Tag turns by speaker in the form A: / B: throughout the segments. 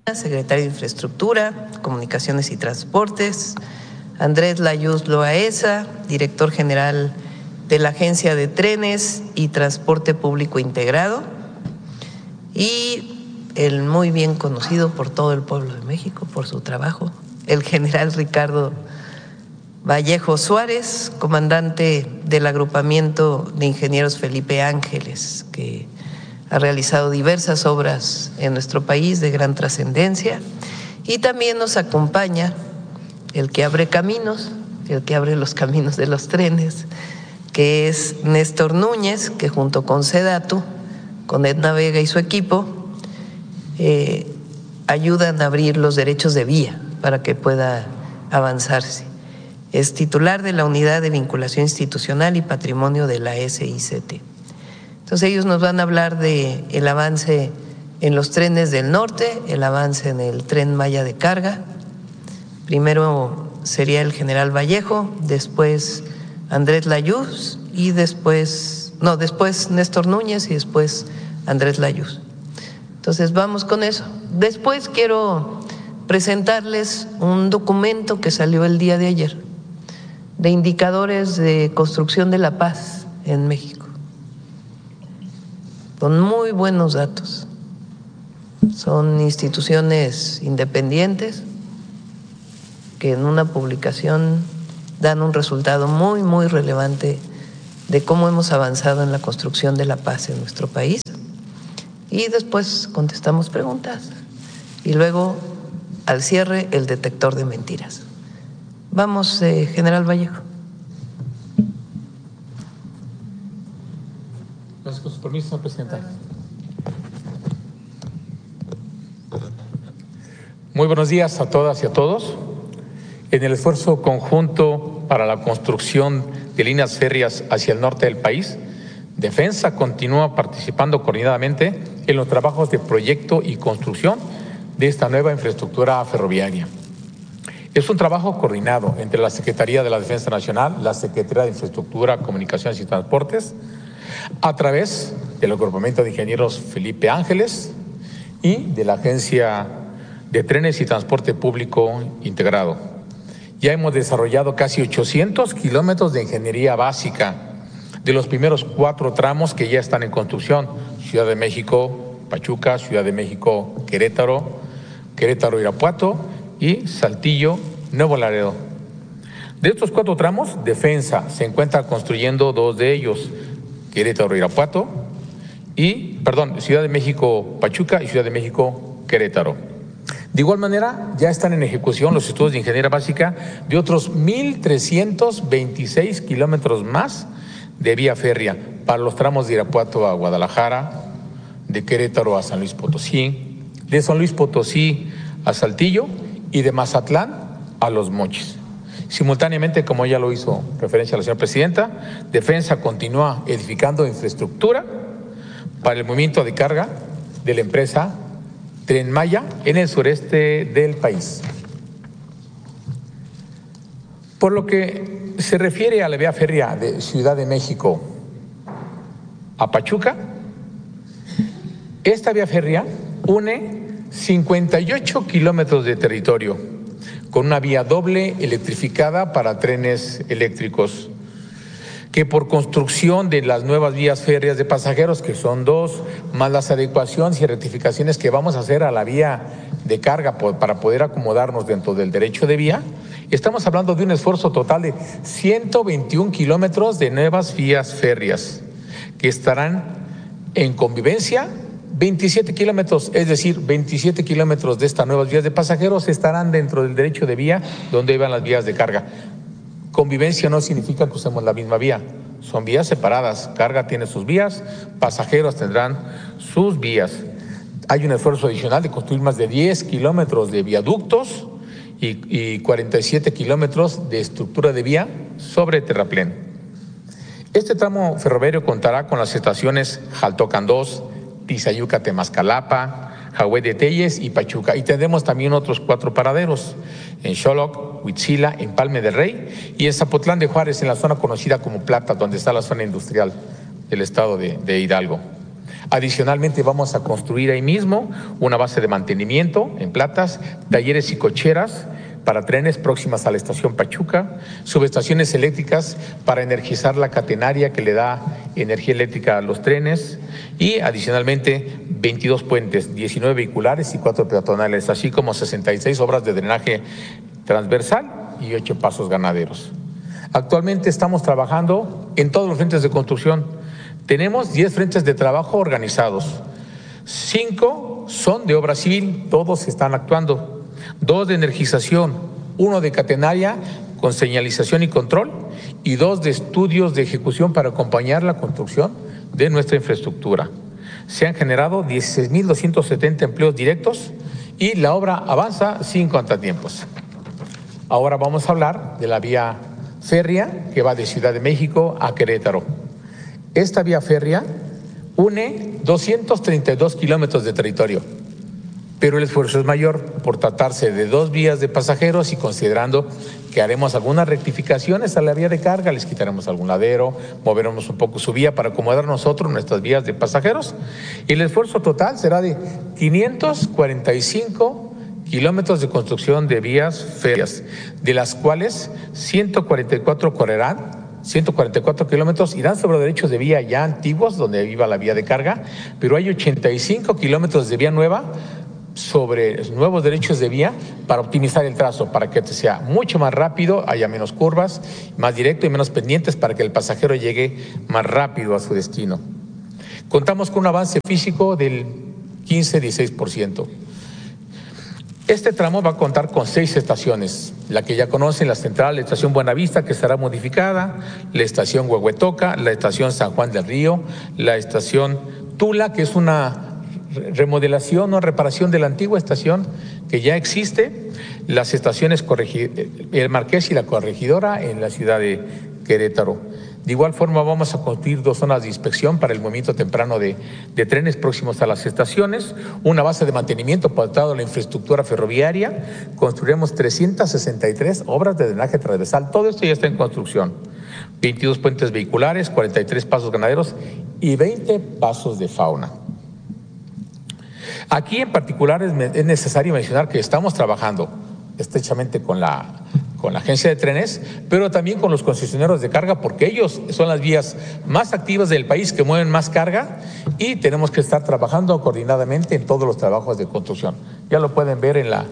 A: secretario de Infraestructura, Comunicaciones y Transportes, Andrés Layuz Loaesa, director general de la Agencia de Trenes y Transporte Público Integrado, y el muy bien conocido por todo el pueblo de México por su trabajo, el general Ricardo Vallejo Suárez, comandante del agrupamiento de ingenieros Felipe Ángeles, que ha realizado diversas obras en nuestro país de gran trascendencia. Y también nos acompaña el que abre caminos, el que abre los caminos de los trenes, que es Néstor Núñez, que junto con Sedatu, con Edna Vega y su equipo, ayudan a abrir los derechos de vía para que pueda avanzarse. Es titular de la Unidad de Vinculación Institucional y Patrimonio de la SICT. Entonces ellos nos van a hablar del avance en los trenes del norte, el avance en el Tren Maya de carga. Primero sería el general Vallejo, después Andrés Layuz y después Néstor Núñez y después Andrés Layuz. Entonces vamos con eso. Después quiero presentarles un documento que salió el día de ayer de indicadores de construcción de la paz en México, con muy buenos datos. Son instituciones independientes que en una publicación dan un resultado muy, muy relevante de cómo hemos avanzado en la construcción de la paz en nuestro país. Y después contestamos preguntas. Y luego, al cierre, el detector de mentiras. Vamos, general Vallejo.
B: Gracias, con su permiso, señora presidenta. Muy buenos días a todas y a todos. En el esfuerzo conjunto para la construcción de líneas férreas hacia el norte del país, Defensa continúa participando coordinadamente en los trabajos de proyecto y construcción de esta nueva infraestructura ferroviaria. Es un trabajo coordinado entre la Secretaría de la Defensa Nacional, la Secretaría de Infraestructura, Comunicaciones y Transportes, a través del agrupamiento de ingenieros Felipe Ángeles y de la Agencia de Trenes y Transporte Público Integrado. Ya hemos desarrollado casi 800 kilómetros de ingeniería básica de los primeros 4 tramos que ya están en construcción: Ciudad de México, Pachuca, Ciudad de México, Querétaro, Irapuato y Saltillo, Nuevo Laredo. De estos 4 tramos, Defensa se encuentra construyendo 2 de ellos, Querétaro, Irapuato, Ciudad de México, Pachuca y Ciudad de México, Querétaro. De igual manera, ya están en ejecución los estudios de ingeniería básica de otros 1,326 kilómetros más de vía férrea para los tramos de Irapuato a Guadalajara, de Querétaro a San Luis Potosí, de San Luis Potosí a Saltillo y de Mazatlán a Los Mochis. Simultáneamente, como ya lo hizo referencia la señora presidenta, Defensa continúa edificando infraestructura para el movimiento de carga de la empresa Tren Maya en el sureste del país. Por lo que se refiere a la vía férrea de Ciudad de México a Pachuca, esta vía férrea une 58 kilómetros de territorio con una vía doble electrificada para trenes eléctricos, que por construcción de las nuevas vías férreas de pasajeros, que son 2, más las adecuaciones y rectificaciones que vamos a hacer a la vía de carga para poder acomodarnos dentro del derecho de vía, estamos hablando de un esfuerzo total de 121 kilómetros de nuevas vías férreas que estarán en convivencia. 27 kilómetros, es decir, 27 kilómetros de estas nuevas vías de pasajeros estarán dentro del derecho de vía donde iban las vías de carga. Convivencia no significa que usemos la misma vía, son vías separadas. Carga tiene sus vías, pasajeros tendrán sus vías. Hay un esfuerzo adicional de construir más de 10 kilómetros de viaductos y 47 kilómetros de estructura de vía sobre terraplén. Este tramo ferroviario contará con las estaciones Jaltocan 2, Tizayuca, Temascalapa, Jahue de Telles y Pachuca. Y tendremos también otros 4 paraderos en Xoloc, Huitzila, en Palme del Rey y en Zapotlán de Juárez, en la zona conocida como Plata, donde está la zona industrial del estado de Hidalgo. Adicionalmente, vamos a construir ahí mismo una base de mantenimiento en Platas, talleres y cocheras para trenes próximas a la estación Pachuca, subestaciones eléctricas para energizar la catenaria que le da energía eléctrica a los trenes y adicionalmente 22 puentes, 19 vehiculares y 4 peatonales, así como 66 obras de drenaje transversal y 8 pasos ganaderos. Actualmente estamos trabajando en todos los frentes de construcción. Tenemos 10 frentes de trabajo organizados. 5 son de obra civil, todos están actuando. 2 de energización, 1 de catenaria con señalización y control y 2 de estudios de ejecución para acompañar la construcción de nuestra infraestructura. Se han generado 16.270 empleos directos y la obra avanza sin contratiempos. Ahora vamos a hablar de la vía férrea que va de Ciudad de México a Querétaro. Esta vía férrea une 232 kilómetros de territorio, pero el esfuerzo es mayor por tratarse de 2 vías de pasajeros y considerando que haremos algunas rectificaciones a la vía de carga, les quitaremos algún ladero, moveremos un poco su vía para acomodar nosotros nuestras vías de pasajeros y el esfuerzo total será de 545 kilómetros de construcción de vías férreas, de las cuales 144 correrán. 144 kilómetros irán sobre derechos de vía ya antiguos, donde iba la vía de carga, pero hay 85 kilómetros de vía nueva sobre nuevos derechos de vía para optimizar el trazo, para que sea mucho más rápido, haya menos curvas, más directo y menos pendientes para que el pasajero llegue más rápido a su destino. Contamos con un avance físico del 15-16%. Este tramo va a contar con 6 estaciones, la que ya conocen, la central, la estación Buenavista, que será modificada, la estación Huehuetoca, la estación San Juan del Río, la estación Tula, que es una remodelación o reparación de la antigua estación que ya existe, las estaciones El Marqués y la Corregidora en la ciudad de Querétaro. De igual forma vamos a construir 2 zonas de inspección para el movimiento temprano de trenes próximos a las estaciones, una base de mantenimiento para toda la infraestructura ferroviaria, construiremos 363 obras de drenaje transversal, todo esto ya está en construcción, 22 puentes vehiculares, 43 pasos ganaderos y 20 pasos de fauna. Aquí en particular es necesario mencionar que estamos trabajando estrechamente con la agencia de trenes, pero también con los concesionarios de carga, porque ellos son las vías más activas del país que mueven más carga y tenemos que estar trabajando coordinadamente en todos los trabajos de construcción. Ya lo pueden ver en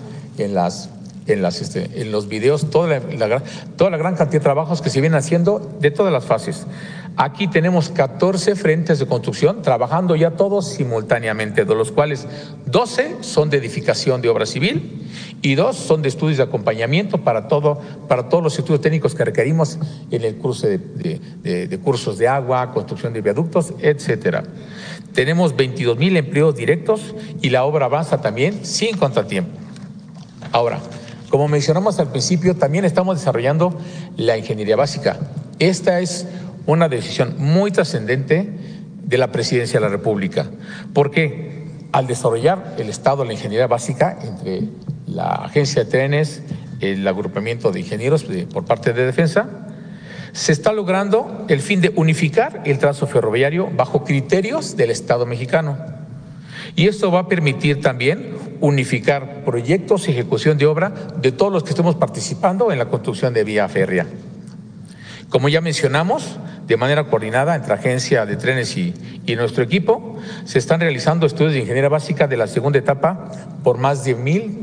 B: los videos, toda la gran cantidad de trabajos que se vienen haciendo de todas las fases. Aquí tenemos 14 frentes de construcción trabajando ya todos simultáneamente, de los cuales 12 son de edificación de obra civil y 2 son de estudios de acompañamiento para todos los estudios técnicos que requerimos en el curso de cursos de agua, construcción de viaductos, etcétera. Tenemos 22,000 empleos directos y la obra avanza también sin contratiempo. Ahora, como mencionamos al principio, también estamos desarrollando la ingeniería básica. Esta es una decisión muy trascendente de la Presidencia de la República, porque al desarrollar el Estado la ingeniería básica entre la Agencia de Trenes, el agrupamiento de ingenieros por parte de Defensa, se está logrando el fin de unificar el trazo ferroviario bajo criterios del Estado mexicano. Y esto va a permitir también unificar proyectos y ejecución de obra de todos los que estemos participando en la construcción de vía férrea. Como ya mencionamos, de manera coordinada entre Agencia de Trenes y nuestro equipo, se están realizando estudios de ingeniería básica de la segunda etapa por más de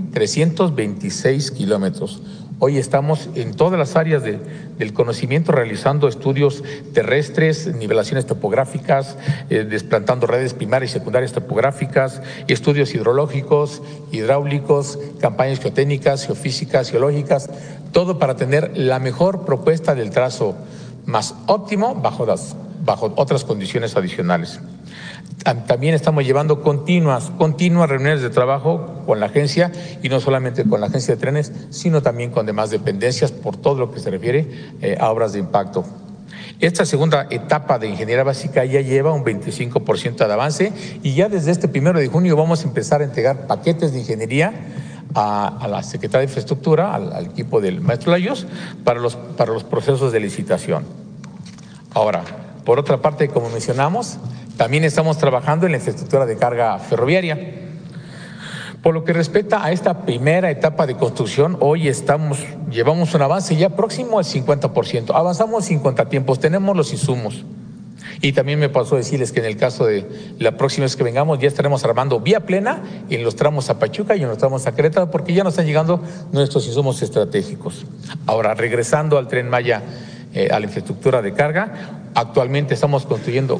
B: 1,326 kilómetros. Hoy estamos en todas las áreas del conocimiento realizando estudios terrestres, nivelaciones topográficas, desplantando redes primarias y secundarias topográficas, estudios hidrológicos, hidráulicos, campañas geotécnicas, geofísicas, geológicas, todo para tener la mejor propuesta del trazo más óptimo bajo otras condiciones adicionales. También estamos llevando continuas reuniones de trabajo con la agencia y no solamente con la agencia de trenes, sino también con demás dependencias por todo lo que se refiere a obras de impacto. Esta segunda etapa de ingeniería básica ya lleva un 25% de avance y ya desde este 1 de junio vamos a empezar a entregar paquetes de ingeniería a la Secretaría de Infraestructura, al equipo del maestro Layos, para los procesos de licitación. Ahora, por otra parte, como mencionamos, También estamos trabajando en la infraestructura de carga ferroviaria. Por lo que respecta a esta primera etapa de construcción, hoy llevamos un avance ya próximo al 50%. Avanzamos sin contratiempos, tenemos los insumos. Y también me pasó decirles que en el caso de la próxima vez que vengamos ya estaremos armando vía plena en los tramos a Pachuca y en los tramos a Querétaro, porque ya nos están llegando nuestros insumos estratégicos. Ahora, regresando al Tren Maya, a la infraestructura de carga, actualmente estamos construyendo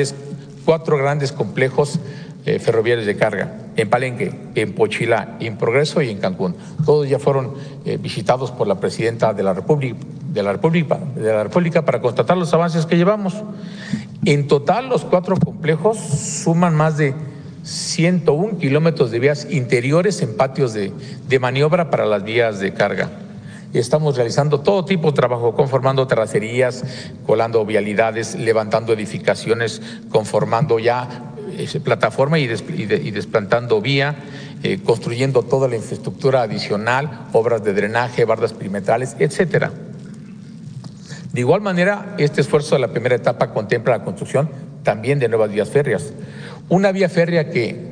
B: 4 grandes complejos ferroviarios de carga, en Palenque, en Pochilá, en Progreso y en Cancún. Todos ya fueron visitados por la presidenta de la República para constatar los avances que llevamos. En total, los 4 complejos suman más de 101 kilómetros de vías interiores en patios de maniobra para las vías de carga. Estamos realizando todo tipo de trabajo, conformando terracerías, colando vialidades, levantando edificaciones, conformando ya plataforma y desplantando vía, construyendo toda la infraestructura adicional, obras de drenaje, bardas perimetrales, etcétera. De igual manera, este esfuerzo de la primera etapa contempla la construcción también de nuevas vías férreas. Una vía férrea que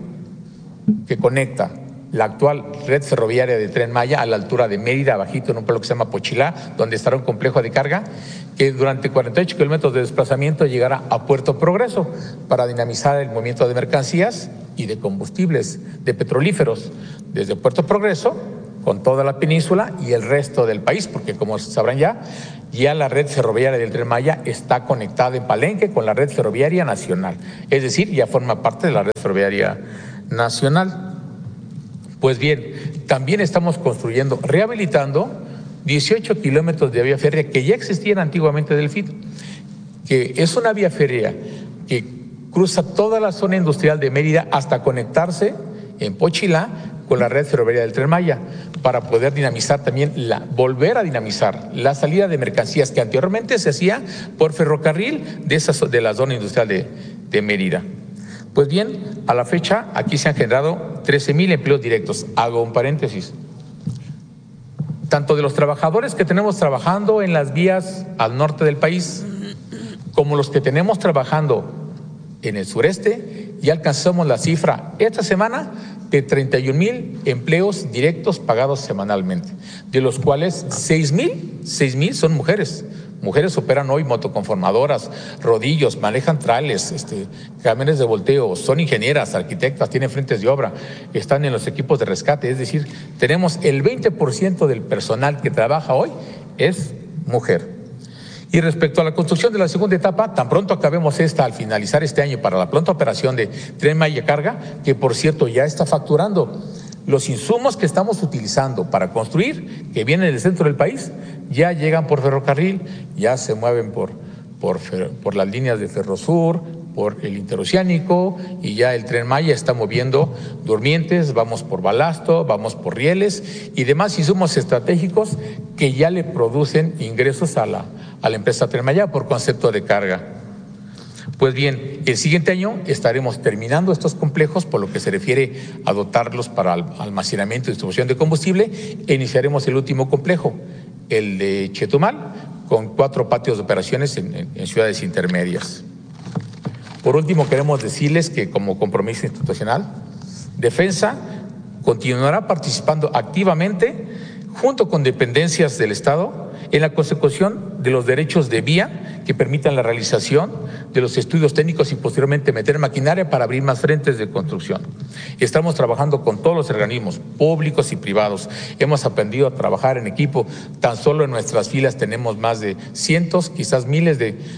B: conecta la actual red ferroviaria de Tren Maya a la altura de Mérida, abajito, en un pueblo que se llama Pochilá, donde estará un complejo de carga, que durante 48 kilómetros de desplazamiento llegará a Puerto Progreso para dinamizar el movimiento de mercancías y de combustibles, de petrolíferos, desde Puerto Progreso, con toda la península y el resto del país, porque como sabrán ya la red ferroviaria del Tren Maya está conectada en Palenque con la red ferroviaria nacional, es decir, ya forma parte de la red ferroviaria nacional. Pues bien, también estamos rehabilitando 18 kilómetros de vía férrea que ya existían antiguamente del FIT, que es una vía férrea que cruza toda la zona industrial de Mérida hasta conectarse en Pochilá con la red ferroviaria del Tren Maya, para poder dinamizar también, volver a dinamizar la salida de mercancías que anteriormente se hacía por ferrocarril de la zona industrial de Mérida. Pues bien, a la fecha aquí se han generado 13,000 empleos directos. Hago un paréntesis. Tanto de los trabajadores que tenemos trabajando en las vías al norte del país, como los que tenemos trabajando en el sureste, ya alcanzamos la cifra esta semana de 31,000 empleos directos pagados semanalmente, de los cuales 6,000 son mujeres. Mujeres operan hoy motoconformadoras, rodillos, manejan trales, camiones de volteo, son ingenieras, arquitectas, tienen frentes de obra, están en los equipos de rescate. Es decir, tenemos el 20% del personal que trabaja hoy es mujer. Y respecto a la construcción de la segunda etapa, tan pronto acabemos al finalizar este año para la pronta operación de Tren Maya Carga, que por cierto ya está facturando. Los insumos que estamos utilizando para construir, que vienen del centro del país, ya llegan por ferrocarril, ya se mueven por las líneas de Ferrosur, por el interoceánico, y ya el Tren Maya está moviendo durmientes, vamos por balasto, vamos por rieles y demás insumos estratégicos que ya le producen ingresos a la empresa Tren Maya por concepto de carga. Pues bien, el siguiente año estaremos terminando estos complejos por lo que se refiere a dotarlos para almacenamiento y distribución de combustible e iniciaremos el último complejo, el de Chetumal, con 4 patios de operaciones en ciudades intermedias. Por último, queremos decirles que como compromiso institucional, Defensa continuará participando activamente junto con dependencias del Estado en la consecución de los derechos de vía que permitan la realización de los estudios técnicos y posteriormente meter maquinaria para abrir más frentes de construcción. Estamos trabajando con todos los organismos públicos y privados. Hemos aprendido a trabajar en equipo. Tan solo en nuestras filas tenemos más de cientos, quizás miles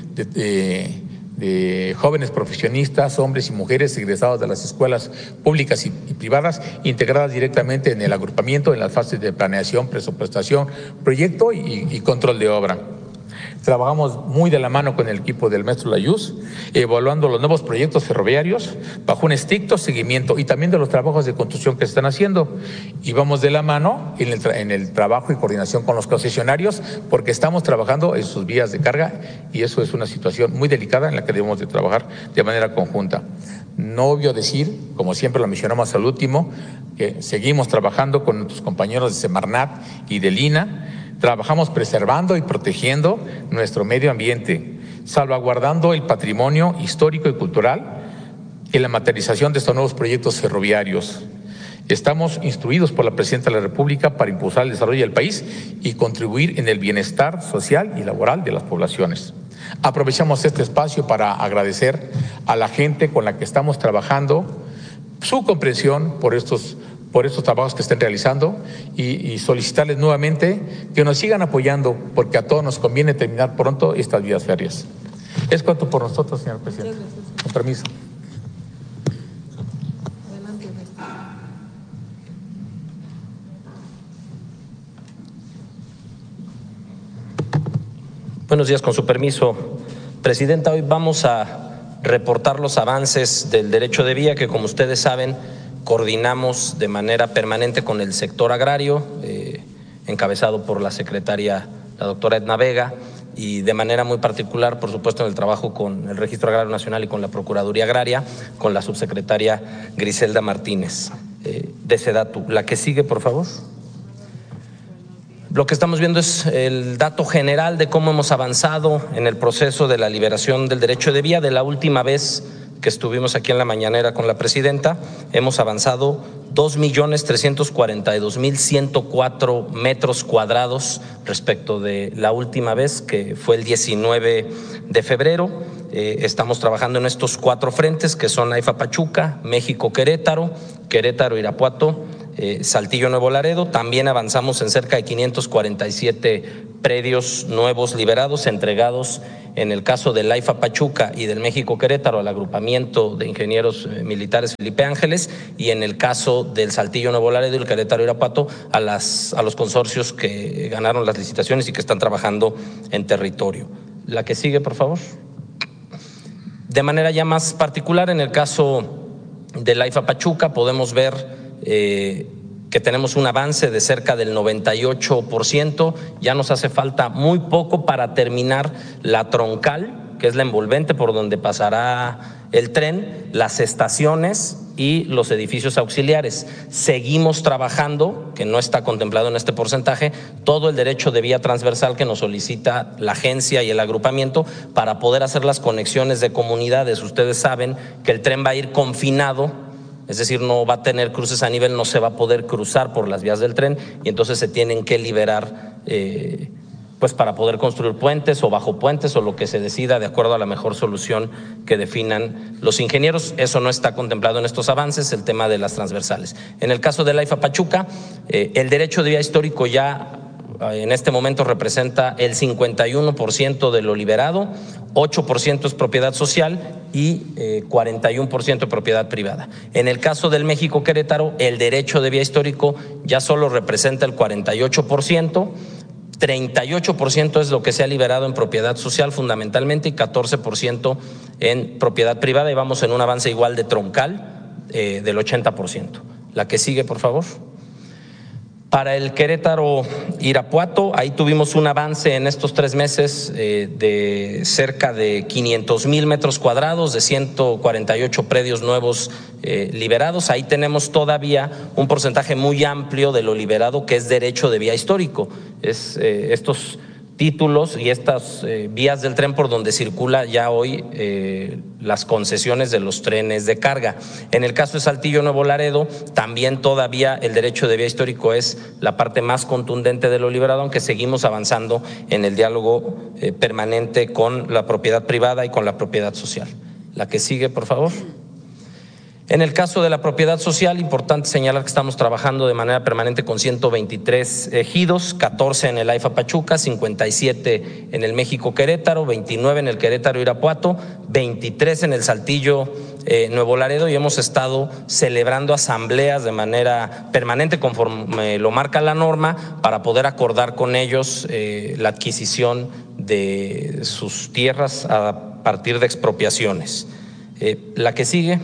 B: de jóvenes profesionistas, hombres y mujeres egresados de las escuelas públicas y privadas, integradas directamente en el agrupamiento en las fases de planeación, presupuestación, proyecto y control de obra. Trabajamos muy de la mano con el equipo del maestro Layuz, evaluando los nuevos proyectos ferroviarios bajo un estricto seguimiento y también de los trabajos de construcción que se están haciendo. Y vamos de la mano en el trabajo y coordinación con los concesionarios, porque estamos trabajando en sus vías de carga y eso es una situación muy delicada en la que debemos de trabajar de manera conjunta. No obvio decir, como siempre lo mencionamos al último, que seguimos trabajando con nuestros compañeros de Semarnat y de Lina. Trabajamos preservando y protegiendo nuestro medio ambiente. salvaguardando el patrimonio histórico y cultural en la materialización de estos nuevos proyectos ferroviarios. Estamos instruidos por la Presidenta de la República para impulsar el desarrollo del país y contribuir en el bienestar social y laboral de las poblaciones. Aprovechamos este espacio para agradecer a la gente con la que estamos trabajando su comprensión por estos trabajos que estén realizando y solicitarles nuevamente que nos sigan apoyando, porque a todos nos conviene terminar pronto estas vías férreas. Es cuanto por nosotros, señor presidente. Con permiso.
C: Buenos días, con su permiso, Presidenta. Hoy vamos a reportar los avances del derecho de vía que, como ustedes saben, coordinamos de manera permanente con el sector agrario, encabezado por la secretaria, la doctora Edna Vega, y de manera muy particular, por supuesto, en el trabajo con el Registro Agrario Nacional y con la Procuraduría Agraria, con la subsecretaria Griselda Martínez de SEDATU. La que sigue, por favor. Lo que estamos viendo es el dato general de cómo hemos avanzado en el proceso de la liberación del derecho de vía. De la última vez que estuvimos aquí en la mañanera con la presidenta, hemos avanzado 2.342.104 metros cuadrados respecto de la última vez, que fue el 19 de febrero. Estamos trabajando en estos 4 frentes, que son AIFA Pachuca, México Querétaro, Querétaro Irapuato, Saltillo Nuevo Laredo. También avanzamos en cerca de 547 predios nuevos liberados, entregados en el caso del AIFA Pachuca y del México Querétaro al agrupamiento de ingenieros militares Felipe Ángeles, y en el caso del Saltillo Nuevo Laredo y el Querétaro Irapuato a los consorcios que ganaron las licitaciones y que están trabajando en territorio. La que sigue, por favor. De manera ya más particular, en el caso del AIFA Pachuca podemos ver que tenemos un avance de cerca del 98%, ya nos hace falta muy poco para terminar la troncal, que es la envolvente por donde pasará el tren, las estaciones y los edificios auxiliares. Seguimos trabajando, que no está contemplado en este porcentaje, todo el derecho de vía transversal que nos solicita la agencia y el agrupamiento para poder hacer las conexiones de comunidades. Ustedes saben que el tren va a ir confinado, es decir, no va a tener cruces a nivel, no se va a poder cruzar por las vías del tren, y entonces se tienen que liberar pues para poder construir puentes o bajo puentes o lo que se decida de acuerdo a la mejor solución que definan los ingenieros. Eso no está contemplado en estos avances, el tema de las transversales. En el caso del AIFA Pachuca, el derecho de vía histórico ya en este momento representa el 51% de lo liberado, 8% es propiedad social y 41% de propiedad privada. En el caso del México Querétaro, el derecho de vía histórico ya solo representa el 48%, 38% es lo que se ha liberado en propiedad social fundamentalmente y 14% en propiedad privada, y vamos en un avance igual de troncal del 80%. La que sigue, por favor. Para el Querétaro Irapuato, ahí tuvimos un avance en estos 3 meses de cerca de 500,000 metros cuadrados, de 148 predios nuevos liberados. Ahí tenemos todavía un porcentaje muy amplio de lo liberado que es derecho de vía histórico. Es estos títulos y estas vías del tren por donde circula ya hoy las concesiones de los trenes de carga. En el caso de Saltillo Nuevo Laredo, también todavía el derecho de vía histórico es la parte más contundente de lo liberado, aunque seguimos avanzando en el diálogo permanente con la propiedad privada y con la propiedad social. La que sigue, por favor. En el caso de la propiedad social, importante señalar que estamos trabajando de manera permanente con 123 ejidos, 14 en el AIFA Pachuca, 57 en el México Querétaro, 29 en el Querétaro Irapuato, 23 en el Saltillo Nuevo Laredo, y hemos estado celebrando asambleas de manera permanente conforme lo marca la norma para poder acordar con ellos la adquisición de sus tierras a partir de expropiaciones. La que sigue.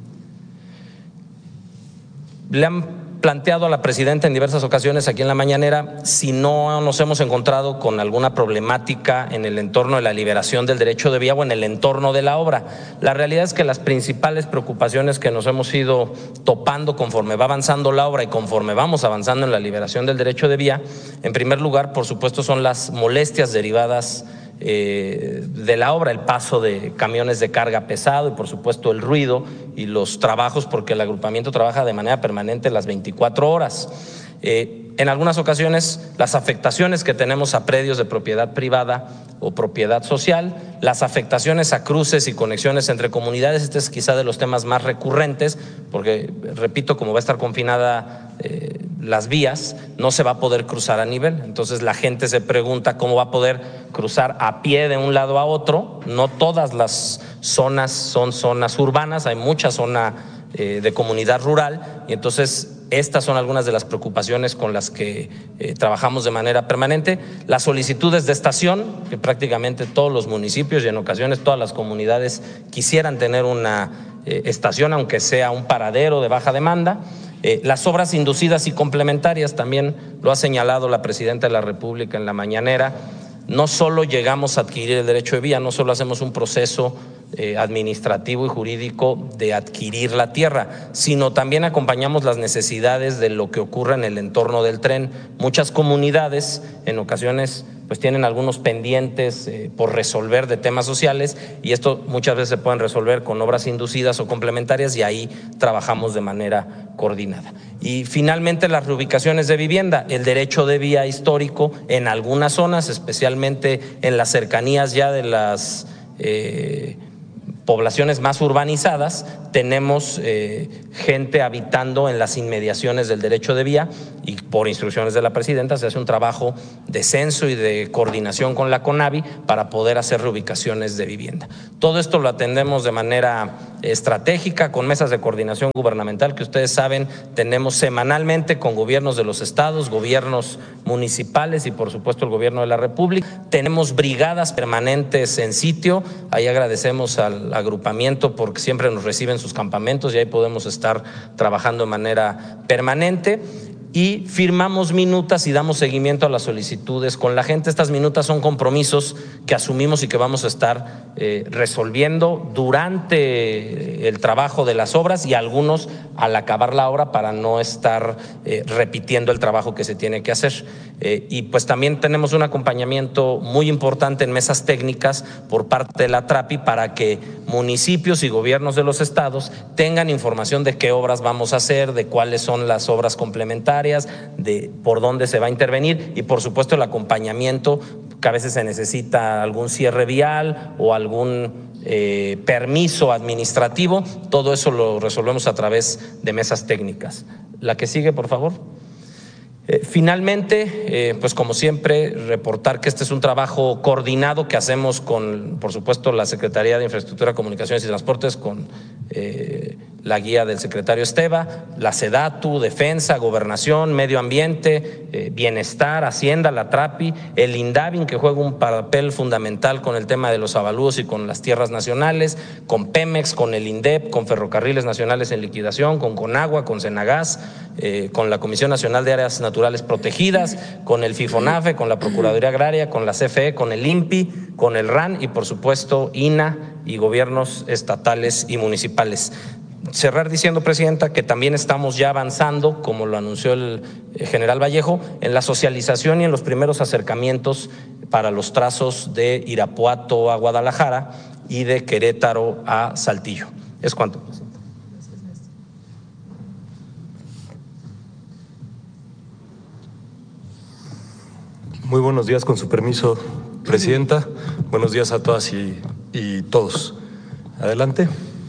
C: Le han planteado a la presidenta en diversas ocasiones aquí en la mañanera si no nos hemos encontrado con alguna problemática en el entorno de la liberación del derecho de vía o en el entorno de la obra. La realidad es que las principales preocupaciones que nos hemos ido topando conforme va avanzando la obra y conforme vamos avanzando en la liberación del derecho de vía, en primer lugar, por supuesto, son las molestias derivadas de la obra, el paso de camiones de carga pesado y por supuesto el ruido y los trabajos, porque el agrupamiento trabaja de manera permanente las 24 horas. En algunas ocasiones las afectaciones que tenemos a predios de propiedad privada o propiedad social, las afectaciones a cruces y conexiones entre comunidades, este es quizá de los temas más recurrentes, porque repito, como va a estar confinada las vías, no se va a poder cruzar a nivel. Entonces la gente se pregunta cómo va a poder cruzar a pie de un lado a otro. No todas las zonas son zonas urbanas, hay mucha zona de comunidad rural, y entonces estas son algunas de las preocupaciones con las que trabajamos de manera permanente. Las solicitudes de estación, que prácticamente todos los municipios y en ocasiones todas las comunidades quisieran tener una estación, aunque sea un paradero de baja demanda. Las obras inducidas y complementarias, también lo ha señalado la Presidenta de la República en la mañanera. No solo llegamos a adquirir el derecho de vía, no solo hacemos un proceso administrativo y jurídico de adquirir la tierra, sino también acompañamos las necesidades de lo que ocurre en el entorno del tren. Muchas comunidades en ocasiones pues tienen algunos pendientes por resolver de temas sociales, y esto muchas veces se pueden resolver con obras inducidas o complementarias, y ahí trabajamos de manera coordinada. Y finalmente las reubicaciones de vivienda, el derecho de vía histórico en algunas zonas, especialmente en las cercanías ya de las poblaciones más urbanizadas, tenemos gente habitando en las inmediaciones del derecho de vía, y por instrucciones de la Presidenta se hace un trabajo de censo y de coordinación con la CONAVI para poder hacer reubicaciones de vivienda. Todo esto lo atendemos de manera estratégica con mesas de coordinación gubernamental que ustedes saben tenemos semanalmente con gobiernos de los estados, gobiernos municipales y por supuesto el gobierno de la República. Tenemos brigadas permanentes en sitio, ahí agradecemos al agrupamiento porque siempre nos reciben sus campamentos y ahí podemos estar trabajando de manera permanente. Y firmamos minutas y damos seguimiento a las solicitudes con la gente. Estas minutas son compromisos que asumimos y que vamos a estar resolviendo durante el trabajo de las obras, y algunos al acabar la obra para no estar repitiendo el trabajo que se tiene que hacer. Y pues también tenemos un acompañamiento muy importante en mesas técnicas por parte de la TRAPI para que municipios y gobiernos de los estados tengan información de qué obras vamos a hacer, de cuáles son las obras complementarias, de por dónde se va a intervenir, y por supuesto el acompañamiento, que a veces se necesita algún cierre vial o algún permiso administrativo. Todo eso lo resolvemos a través de mesas técnicas. La que sigue, por favor. Finalmente, pues como siempre, reportar que este es un trabajo coordinado que hacemos con, por supuesto, la Secretaría de Infraestructura, Comunicaciones y Transportes, con la guía del secretario Esteva, la SEDATU, Defensa, Gobernación, Medio Ambiente, Bienestar, Hacienda, la TRAPI, el INDAVIN, que juega un papel fundamental con el tema de los avalúos y con las tierras nacionales, con Pemex, con el INDEP, con Ferrocarriles Nacionales en liquidación, con Conagua, con Senagas, con la Comisión Nacional de Áreas Naturales Protegidas, con el FIFONAFE, con la Procuraduría Agraria, con la CFE, con el INPI, con el RAN y por supuesto INA y gobiernos estatales y municipales. Cerrar diciendo, Presidenta, que también estamos ya avanzando, como lo anunció el general Vallejo, en la socialización y en los primeros acercamientos para los trazos de Irapuato a Guadalajara y de Querétaro a Saltillo. Es cuanto, Presidenta.
D: Muy buenos días, con su permiso, Presidenta. Buenos días a todas y todos. Adelante.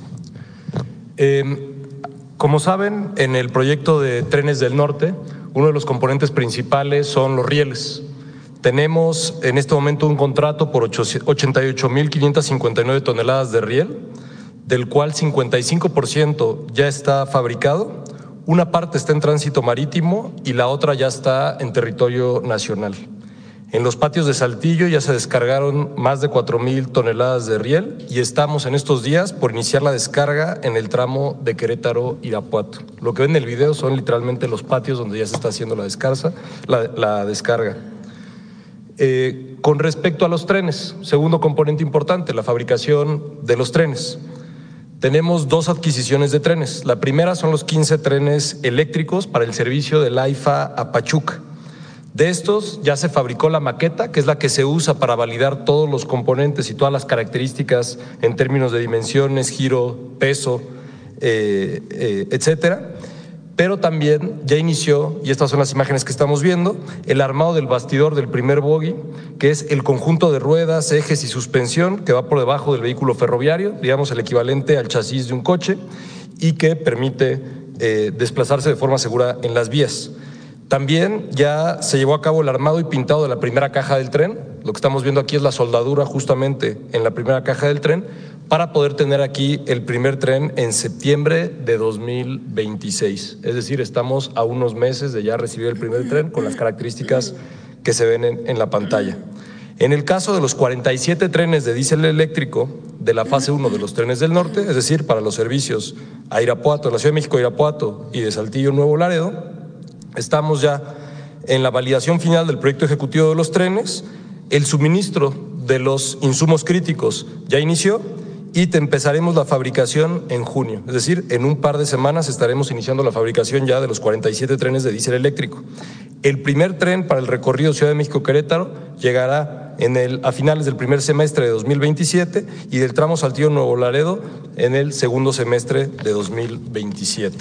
D: Como saben, en el proyecto de Trenes del Norte, uno de los componentes principales son los rieles. Tenemos en este momento un contrato por 88.559 toneladas de riel, del cual 55% ya está fabricado, una parte está en tránsito marítimo y la otra ya está en territorio nacional. En los patios de Saltillo ya se descargaron más de 4,000 toneladas de riel y estamos en estos días por iniciar la descarga en el tramo de Querétaro-Irapuato. Lo que ven en el video son literalmente los patios donde ya se está haciendo la descarga. Con respecto a los trenes, segundo componente importante, la fabricación de los trenes. Tenemos dos adquisiciones de trenes. La primera son los 15 trenes eléctricos para el servicio del AIFA a Pachuca. De estos ya se fabricó la maqueta, que es la que se usa para validar todos los componentes y todas las características en términos de dimensiones, giro, peso, etcétera. Pero también ya inició, y estas son las imágenes que estamos viendo, el armado del bastidor del primer bogie, que es el conjunto de ruedas, ejes y suspensión que va por debajo del vehículo ferroviario, digamos el equivalente al chasis de un coche, y que permite desplazarse de forma segura en las vías. También ya se llevó a cabo el armado y pintado de la primera caja del tren. Lo que estamos viendo aquí es la soldadura justamente en la primera caja del tren, para poder tener aquí el primer tren en septiembre de 2026. Es decir, estamos a unos meses de ya recibir el primer tren con las características que se ven en la pantalla. En el caso de los 47 trenes de diésel eléctrico de la fase 1 de los trenes del norte, es decir, para los servicios a Irapuato, la Ciudad de México, Irapuato y de Saltillo, Nuevo Laredo, estamos ya en la validación final del proyecto ejecutivo de los trenes. El suministro de los insumos críticos ya inició y empezaremos la fabricación en junio. Es decir, en un par de semanas estaremos iniciando la fabricación ya de los 47 trenes de diésel eléctrico. El primer tren para el recorrido Ciudad de México-Querétaro llegará a finales del primer semestre de 2027 y del tramo Saltillo-Nuevo Laredo en el segundo semestre de 2027.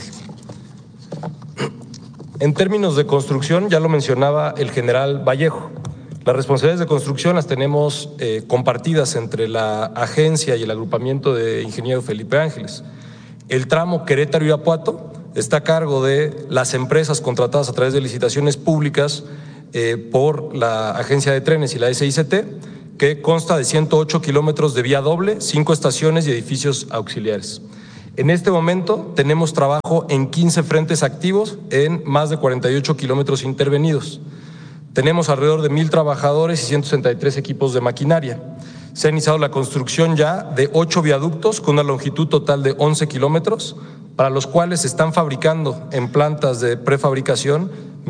D: En términos de construcción, ya lo mencionaba el general Vallejo, las responsabilidades de construcción las tenemos compartidas entre la agencia y el agrupamiento de ingeniero Felipe Ángeles. El tramo Querétaro-Irapuato está a cargo de las empresas contratadas a través de licitaciones públicas por la Agencia de Trenes y la SICT, que consta de 108 kilómetros de vía doble, 5 estaciones y edificios auxiliares. En este momento tenemos trabajo en 15 frentes activos en más de 48 kilómetros intervenidos. Tenemos alrededor de 1,000 trabajadores y 163 equipos de maquinaria. Se ha iniciado la construcción ya de 8 viaductos con una longitud total de 11 kilómetros, para los cuales se están fabricando en plantas de prefabricación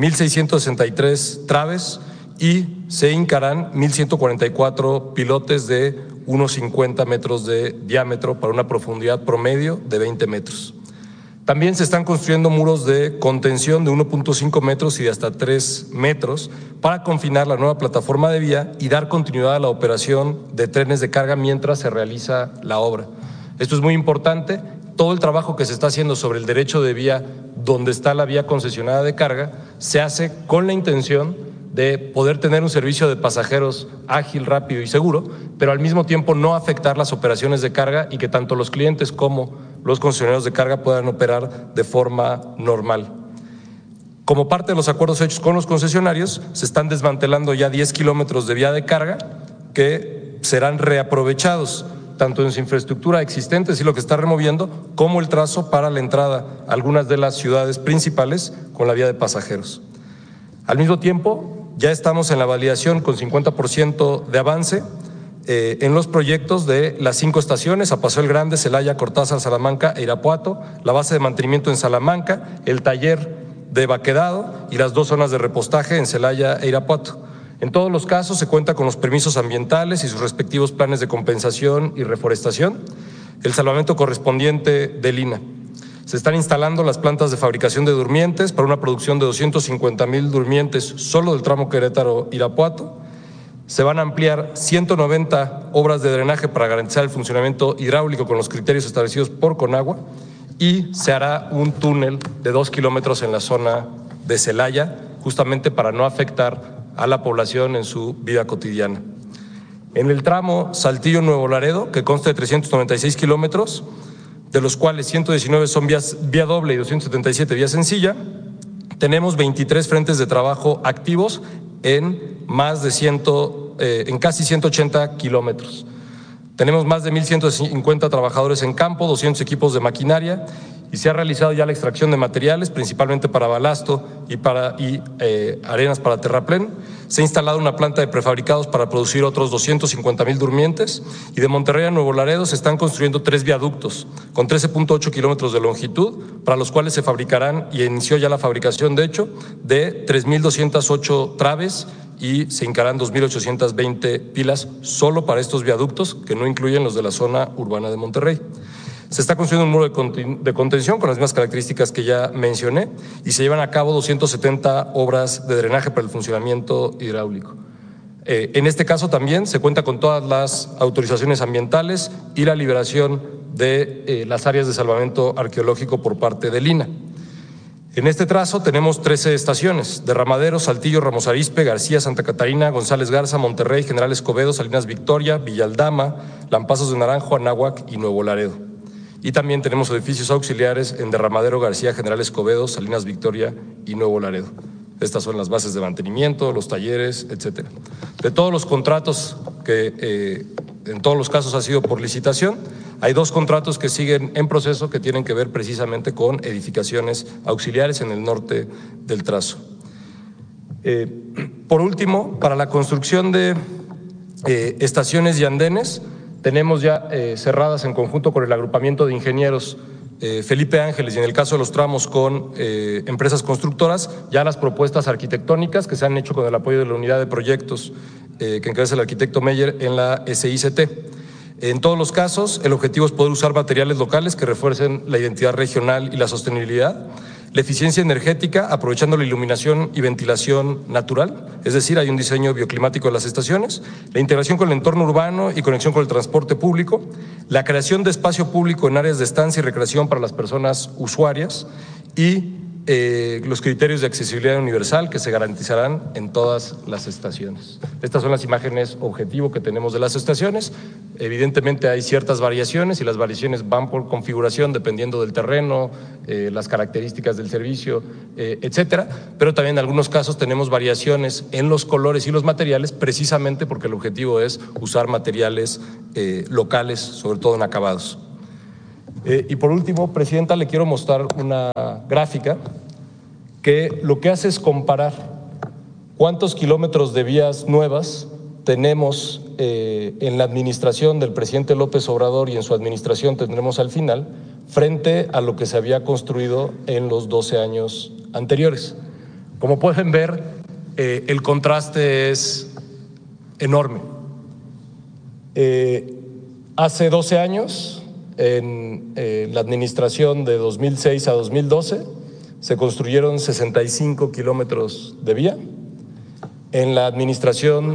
D: 1,663 traves y se hincarán 1,144 pilotes de unos 50 metros de diámetro para una profundidad promedio de 20 metros. También se están construyendo muros de contención de 1.5 metros y de hasta 3 metros para confinar la nueva plataforma de vía y dar continuidad a la operación de trenes de carga mientras se realiza la obra. Esto es muy importante. Todo el trabajo que se está haciendo sobre el derecho de vía, donde está la vía concesionada de carga, se hace con la intención de poder tener un servicio de pasajeros ágil, rápido y seguro, pero al mismo tiempo no afectar las operaciones de carga y que tanto los clientes como los concesionarios de carga puedan operar de forma normal. Como parte de los acuerdos hechos con los concesionarios, se están desmantelando ya 10 kilómetros de vía de carga que serán reaprovechados tanto en su infraestructura existente, y lo que está removiendo, como el trazo para la entrada a algunas de las ciudades principales con la vía de pasajeros. Al mismo tiempo, ya estamos en la validación con 50% de avance en los proyectos de las 5 estaciones, a Paso el Grande, Celaya, Cortázar, Salamanca e Irapuato, la base de mantenimiento en Salamanca, el taller de baquedado y las 2 zonas de repostaje en Celaya e Irapuato. En todos los casos se cuenta con los permisos ambientales y sus respectivos planes de compensación y reforestación, el salvamento correspondiente del INAH. Se están instalando las plantas de fabricación de durmientes para una producción de 250,000 durmientes solo del tramo Querétaro-Irapuato. Se van a ampliar 190 obras de drenaje para garantizar el funcionamiento hidráulico con los criterios establecidos por Conagua y se hará un túnel de 2 kilómetros en la zona de Celaya, justamente para no afectar a la población en su vida cotidiana. En el tramo Saltillo-Nuevo Laredo, que consta de 396 kilómetros, de los cuales 119 son vía doble y 277 vía sencilla, tenemos 23 frentes de trabajo activos en casi 180 kilómetros. Tenemos más de 1,150 trabajadores en campo, 200 equipos de maquinaria y se ha realizado ya la extracción de materiales, principalmente para balasto y arenas para terraplén. Se ha instalado una planta de prefabricados para producir otros 250,000 durmientes y de Monterrey a Nuevo Laredo se están construyendo 3 viaductos con 13.8 kilómetros de longitud, para los cuales se fabricarán, y inició ya la fabricación de hecho, de 3,208 traves y se hincarán 2,820 pilas solo para estos viaductos, que no incluyen los de la zona urbana de Monterrey. Se está construyendo un muro de contención con las mismas características que ya mencioné y se llevan a cabo 270 obras de drenaje para el funcionamiento hidráulico. En este caso también se cuenta con todas las autorizaciones ambientales y la liberación de las áreas de salvamento arqueológico por parte del INAH. En este trazo tenemos 13 estaciones: Derramadero, Saltillo, Ramos Arizpe, García, Santa Catarina, González Garza, Monterrey, General Escobedo, Salinas Victoria, Villaldama, Lampazos de Naranjo, Anáhuac y Nuevo Laredo. Y también tenemos edificios auxiliares en Derramadero, García, General Escobedo, Salinas Victoria y Nuevo Laredo. Estas son las bases de mantenimiento, los talleres, etcétera. De todos los contratos que en todos los casos ha sido por licitación, hay 2 contratos que siguen en proceso que tienen que ver precisamente con edificaciones auxiliares en el norte del trazo. Por último, para la construcción de estaciones y andenes, tenemos ya cerradas en conjunto con el agrupamiento de ingenieros Felipe Ángeles y en el caso de los tramos con empresas constructoras, ya las propuestas arquitectónicas que se han hecho con el apoyo de la unidad de proyectos que encabeza el arquitecto Meyer en la SICT. En todos los casos, el objetivo es poder usar materiales locales que refuercen la identidad regional y la sostenibilidad, la eficiencia energética, aprovechando la iluminación y ventilación natural, es decir, hay un diseño bioclimático de las estaciones, la integración con el entorno urbano y conexión con el transporte público, la creación de espacio público en áreas de estancia y recreación para las personas usuarias y los criterios de accesibilidad universal que se garantizarán en todas las estaciones. Estas son las imágenes objetivo que tenemos de las estaciones. Evidentemente hay ciertas variaciones y las variaciones van por configuración dependiendo del terreno, las características del servicio, etcétera, pero también en algunos casos tenemos variaciones en los colores y los materiales precisamente porque el objetivo es usar materiales locales, sobre todo en acabados. Y por último, Presidenta, le quiero mostrar una gráfica que lo que hace es comparar cuántos kilómetros de vías nuevas tenemos en la administración del presidente López Obrador y en su administración tendremos al final, frente a lo que se había construido en los 12 años anteriores. Como pueden ver, el contraste es enorme. Hace 12 años, en la administración de 2006 a 2012, se construyeron 65 kilómetros de vía. En la administración,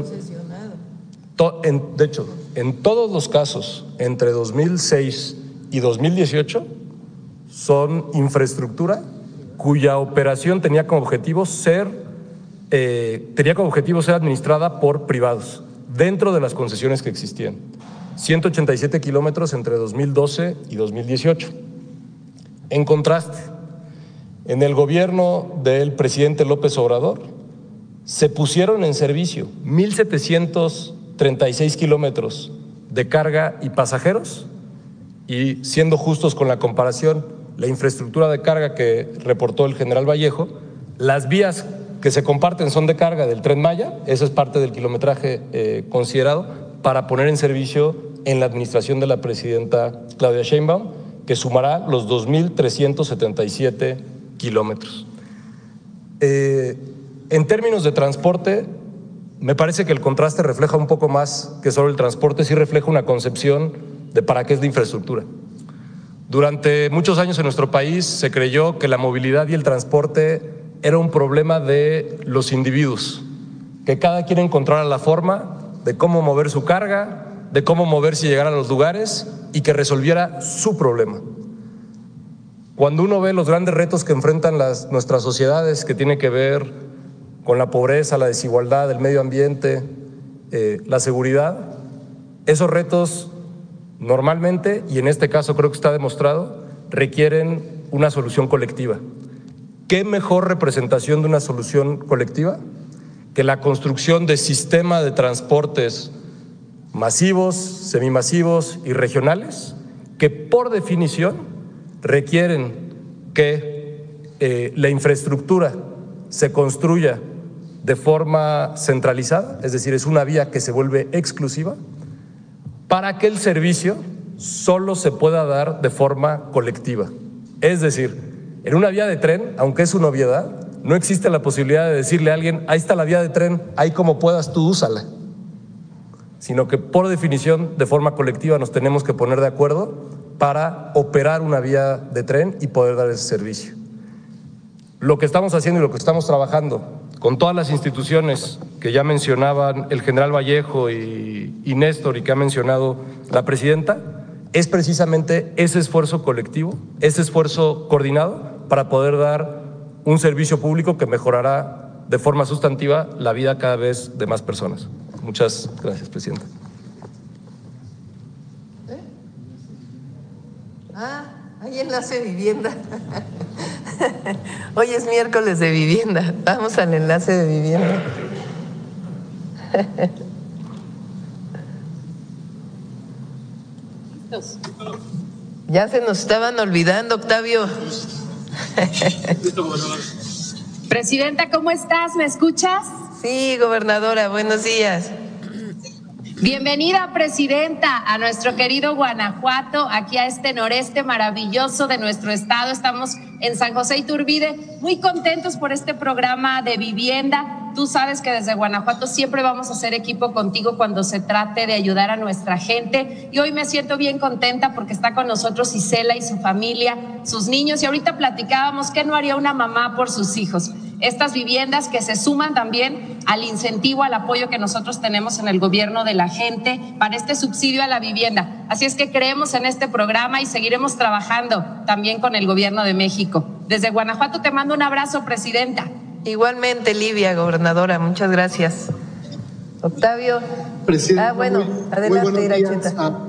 D: de hecho, en todos los casos, entre 2006 y 2018, son infraestructura cuya operación tenía como objetivo ser administrada por privados, dentro de las concesiones que existían. 187 kilómetros entre 2012 y 2018. En contraste, en el gobierno del presidente López Obrador se pusieron en servicio 1,736 kilómetros de carga y pasajeros y, siendo justos con la comparación, la infraestructura de carga que reportó el general Vallejo, las vías que se comparten son de carga del Tren Maya, eso es parte del kilometraje considerado para poner en servicio en la administración de la presidenta Claudia Sheinbaum, que sumará los 2,377 kilómetros. En términos de transporte, me parece que el contraste refleja un poco más que solo el transporte, sí refleja una concepción de para qué es la infraestructura. Durante muchos años en nuestro país se creyó que la movilidad y el transporte era un problema de los individuos, que cada quien encontrara la forma de cómo mover su carga, de cómo moverse y llegar a los lugares y que resolviera su problema. Cuando uno ve los grandes retos que enfrentan nuestras sociedades, que tienen que ver con la pobreza, la desigualdad, el medio ambiente, la seguridad, esos retos normalmente, y en este caso creo que está demostrado, requieren una solución colectiva. ¿Qué mejor representación de una solución colectiva que la construcción de sistema de transportes masivos, semimasivos y regionales que por definición requieren que la infraestructura se construya de forma centralizada, es decir, es una vía que se vuelve exclusiva, para que el servicio solo se pueda dar de forma colectiva. Es decir, en una vía de tren, aunque es una obviedad, no existe la posibilidad de decirle a alguien, ahí está la vía de tren, ahí como puedas tú úsala, sino que por definición, de forma colectiva, nos tenemos que poner de acuerdo para operar una vía de tren y poder dar ese servicio. Lo que estamos haciendo y lo que estamos trabajando con todas las instituciones que ya mencionaban el general Vallejo y Néstor y que ha mencionado la presidenta, es precisamente ese esfuerzo colectivo, ese esfuerzo coordinado para poder dar un servicio público que mejorará de forma sustantiva la vida cada vez de más personas. Muchas gracias, presidenta.
A: Hay enlace de vivienda. Hoy es miércoles de vivienda. Vamos al enlace de vivienda. Ya se nos estaban olvidando, Octavio.
E: Presidenta, ¿cómo estás? ¿Me escuchas?
A: Sí, gobernadora, buenos días.
E: Bienvenida, presidenta, a nuestro querido Guanajuato, aquí a este noreste maravilloso de nuestro estado. Estamos en San José Iturbide, muy contentos por este programa de vivienda. Tú sabes que desde Guanajuato siempre vamos a hacer equipo contigo cuando se trate de ayudar a nuestra gente. Y hoy me siento bien contenta porque está con nosotros Isela y su familia, sus niños. Y ahorita platicábamos qué no haría una mamá por sus hijos. Estas viviendas que se suman también al incentivo, al apoyo que nosotros tenemos en el gobierno de la gente para este subsidio a la vivienda. Así es que creemos en este programa y seguiremos trabajando también con el gobierno de México. Desde Guanajuato te mando un abrazo, presidenta.
A: Igualmente, Livia, gobernadora, muchas gracias. Octavio.
F: Presidenta,
A: bueno, adelante,
F: Iracheta.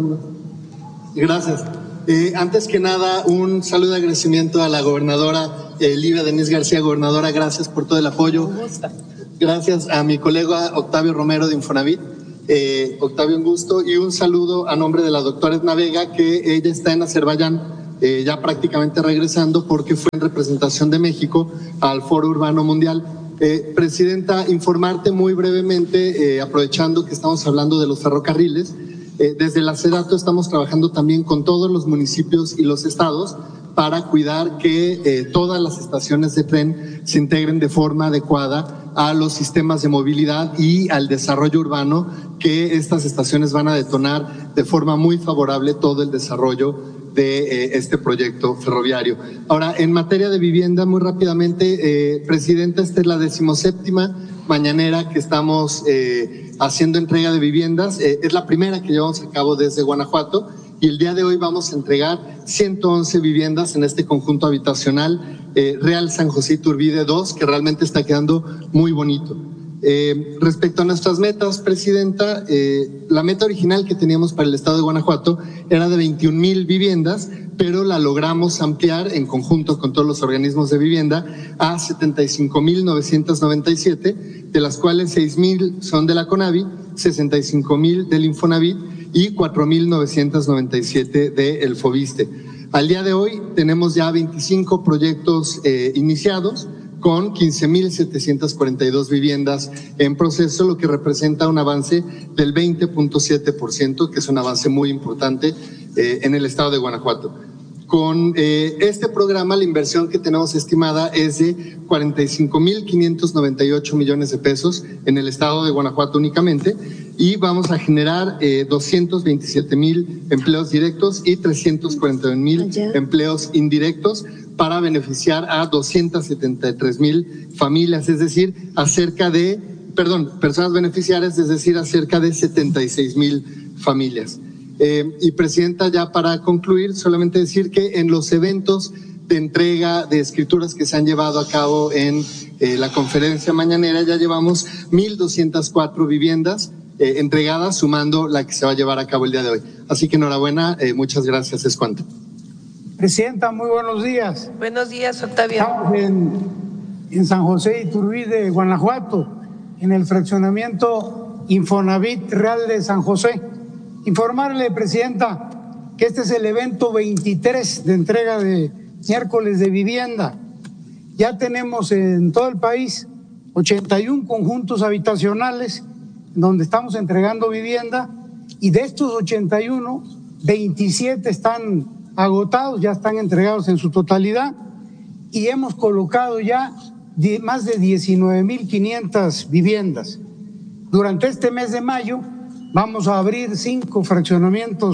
F: Gracias. Antes que nada, un saludo de agradecimiento a la gobernadora Livia Denise García. Gobernadora, gracias por todo el apoyo. Gracias a mi colega Octavio Romero de Infonavit. Octavio, un gusto. Y un saludo a nombre de la doctora Edna Vega, que ella está en Azerbaiyán, ya prácticamente regresando porque fue en representación de México al Foro Urbano Mundial. Presidenta, informarte muy brevemente, aprovechando que estamos hablando de los ferrocarriles. Desde la SEDATU estamos trabajando también con todos los municipios y los estados para cuidar que todas las estaciones de tren se integren de forma adecuada a los sistemas de movilidad y al desarrollo urbano, que estas estaciones van a detonar de forma muy favorable todo el desarrollo de este proyecto ferroviario. Ahora, en materia de vivienda, muy rápidamente, Presidenta, esta es la 17ª mañanera que estamos haciendo entrega de viviendas. Es la primera que llevamos a cabo desde Guanajuato y el día de hoy vamos a entregar 111 viviendas en este conjunto habitacional Real San José Iturbide 2, que realmente está quedando muy bonito. Respecto a nuestras metas, Presidenta, la meta original que teníamos para el estado de Guanajuato era de 21,000 viviendas, pero la logramos ampliar en conjunto con todos los organismos de vivienda a 75,997, de las cuales 6,000 son de la CONAVI, 65,000 del Infonavit y 4,997 del FOBISTE. Al día de hoy tenemos ya 25 proyectos iniciados, con 15,742 viviendas en proceso, lo que representa un avance del 20.7%, que es un avance muy importante en el estado de Guanajuato. Con este programa, la inversión que tenemos estimada es de 45,598 millones de pesos en el estado de Guanajuato únicamente, y vamos a generar 227,000 empleos directos y 341,000 empleos indirectos para beneficiar a 273,000 familias, es decir, personas beneficiarias, es decir, a cerca de 76,000 familias. Y Presidenta, ya para concluir, solamente decir que en los eventos de entrega de escrituras que se han llevado a cabo en la conferencia mañanera, ya llevamos 1,204 viviendas entregadas, sumando la que se va a llevar a cabo el día de hoy. Así que enhorabuena, muchas gracias, es cuanto.
G: Presidenta, muy buenos días.
A: Buenos días, Octavio.
G: Estamos en San José Iturbide, Guanajuato, en el fraccionamiento Infonavit Real de San José. Informarle, Presidenta, que este es el evento 23 de entrega de miércoles de vivienda. Ya tenemos en todo el país 81 conjuntos habitacionales donde estamos entregando vivienda, y de estos 81, 27 están agotados, ya están entregados en su totalidad, y hemos colocado ya más de 19,500 viviendas. Durante este mes de mayo vamos a abrir 5 fraccionamientos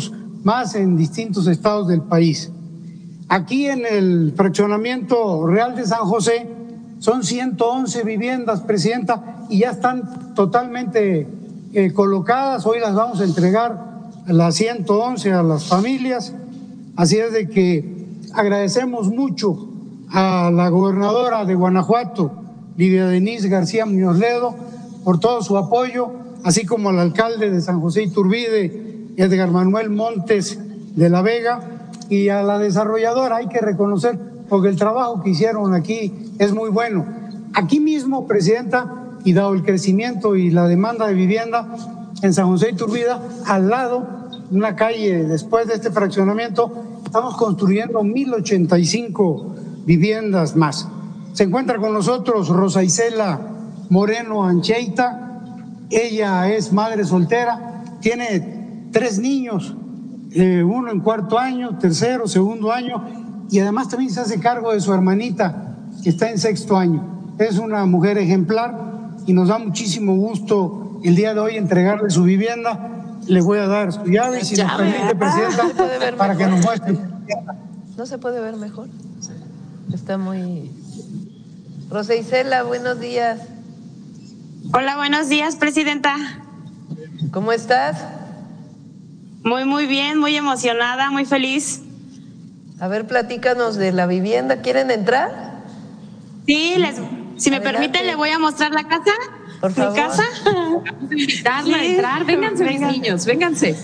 G: más en distintos estados del país. Aquí en el fraccionamiento Real de San José son 111 viviendas, Presidenta, y ya están totalmente colocadas. Hoy las vamos a entregar a las 111 a las familias. Así es de que agradecemos mucho a la gobernadora de Guanajuato, Lidia Denise García Muñoz Ledo, por todo su apoyo, así como al alcalde de San José Iturbide, Edgar Manuel Montes de la Vega, y a la desarrolladora. Hay que reconocer, porque el trabajo que hicieron aquí es muy bueno. Aquí mismo, Presidenta, y dado el crecimiento y la demanda de vivienda en San José Iturbide, al lado, una calle después de este fraccionamiento, estamos construyendo 1085 viviendas más. Se encuentra con nosotros Rosa Isela Moreno Ancheita. Ella es madre soltera, tiene 3 niños, uno en 4º año, 3º, 2º año, y además también se hace cargo de su hermanita que está en 6º año. Es una mujer ejemplar y nos da muchísimo gusto el día de hoy entregarle su vivienda. Le voy a dar su llave, si nos permite, Presidenta, para que nos muestre.
A: ¿No se puede ver mejor? Está muy... Rosa Isela, buenos días.
H: Hola, buenos días, Presidenta.
A: ¿Cómo estás?
H: Muy bien, muy emocionada, muy feliz.
A: A ver, platícanos de la vivienda. ¿Quieren entrar?
H: Sí, si me permiten, le voy a mostrar la casa.
A: Por favor.
H: ¿Mi casa?
E: Vamos a invitarla a entrar. Vénganse, mis niños, vénganse.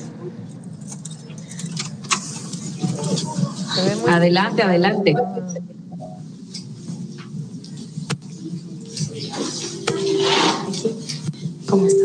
E: Adelante, adelante. ¿Cómo estás?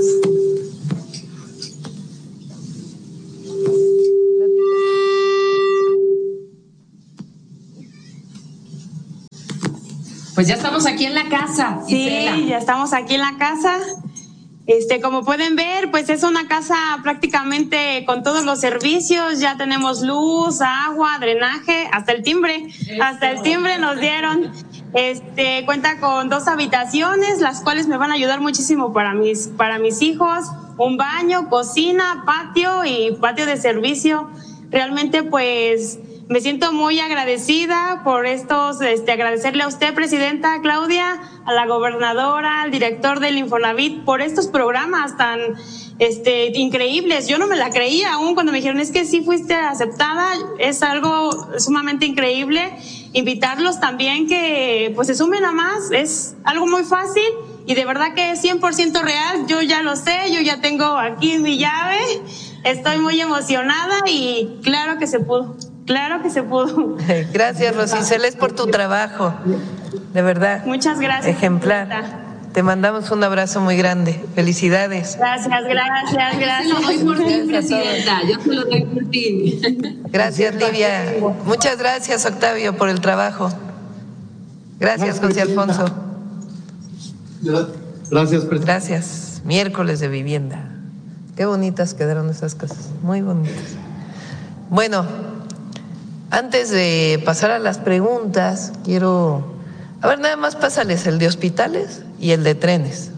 E: Pues ya estamos aquí en la casa.
H: Sí,
E: Isela.
H: ya estamos aquí en la casa. Como pueden ver, pues es una casa prácticamente con todos los servicios. Ya tenemos luz, agua, drenaje, hasta el timbre. Hasta el timbre nos dieron. Cuenta con 2 habitaciones, las cuales me van a ayudar muchísimo para mis hijos. Un baño, cocina, patio y patio de servicio. Realmente, pues, me siento muy agradecida por estos, agradecerle a usted, Presidenta Claudia, a la gobernadora, al director del Infonavit, por estos programas tan increíbles. Yo no me la creía aún cuando me dijeron, es que sí fuiste aceptada. Es algo sumamente increíble. Invitarlos también que pues se sumen a más. Es algo muy fácil y de verdad que es 100% real. Yo ya lo sé, yo ya tengo aquí mi llave. Estoy muy emocionada y claro que se pudo. Claro que se pudo.
A: Gracias, Rosa Isela, es por tu trabajo, de verdad.
H: Muchas gracias.
A: Ejemplar. Te mandamos un abrazo muy grande. Felicidades.
H: Gracias.
E: Yo se lo doy por ti, Presidenta. Yo se lo doy por ti.
A: Gracias, Livia. Muchas gracias, Octavio, por el trabajo. Gracias, José Alfonso.
F: Gracias, Presidenta.
A: Gracias. Miércoles de vivienda. Qué bonitas quedaron esas casas, muy bonitas. Bueno, antes de pasar a las preguntas, quiero... A ver, nada más pásales el de hospitales y el de trenes.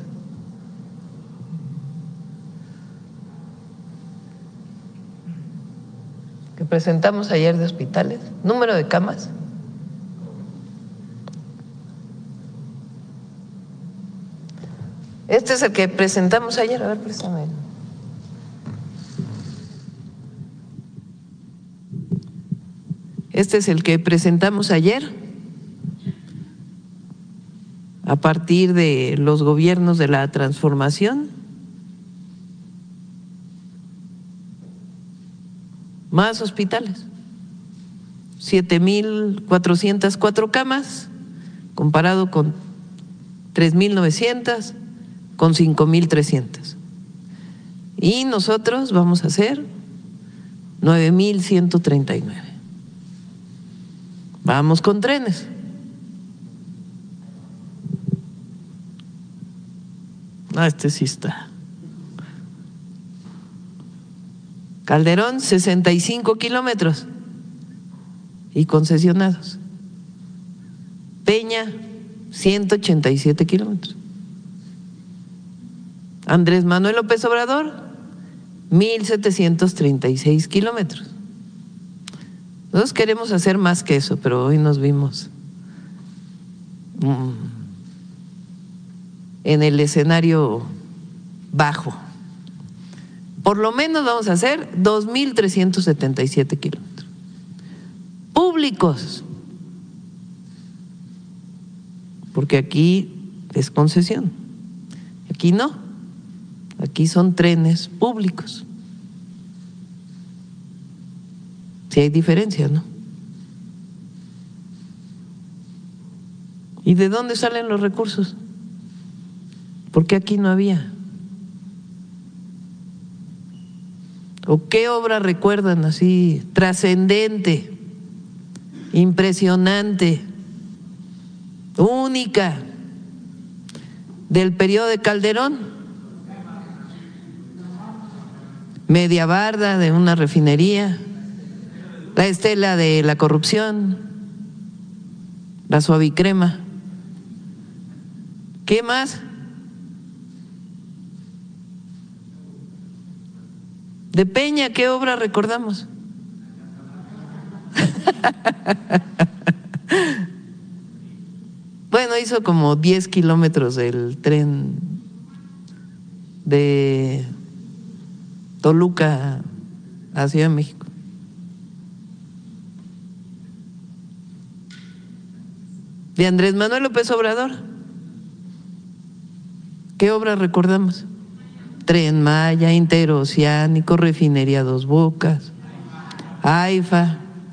A: Que presentamos ayer de hospitales. Número de camas. Este es el que presentamos ayer. A ver, préstame. Este es el que presentamos ayer. A partir de los gobiernos de la transformación, más hospitales, 7,404 camas, comparado con 3,900, con 5,300. Y nosotros vamos a hacer 9,139. Vamos con trenes. Este sí está. Calderón, 65 kilómetros y concesionados. Peña, 187 kilómetros. Andrés Manuel López Obrador, 1,736 kilómetros. Nosotros queremos hacer más que eso, pero hoy nos vimos en el escenario bajo. Por lo menos vamos a hacer 2,377 kilómetros públicos, porque aquí es concesión, aquí no, aquí son trenes públicos. Sí hay diferencia, ¿no? ¿Y de dónde salen los recursos? Porque aquí no había. ¿O qué obra recuerdan así trascendente, impresionante, única del periodo de Calderón? Media barda de una refinería, la estela de la corrupción, la suavicrema. ¿Qué más? De Peña, ¿qué obra recordamos? Bueno, hizo como 10 kilómetros del tren de Toluca a Ciudad de México. De Andrés Manuel López Obrador, ¿qué obra recordamos? Tren Maya, Interoceánico, Refinería Dos Bocas, AIFA,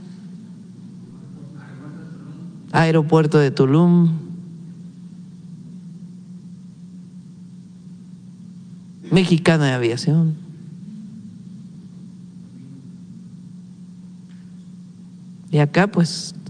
A: Aeropuerto de Tulum, Mexicana de Aviación. Y acá pues